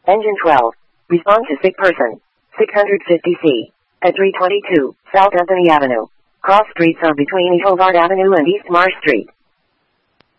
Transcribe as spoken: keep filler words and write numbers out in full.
Engine twelve. Respond to sick person. six hundred fifty C. At three twenty-two, South Anthony Avenue. Cross streets are between East Hobart Avenue and East Marsh Street.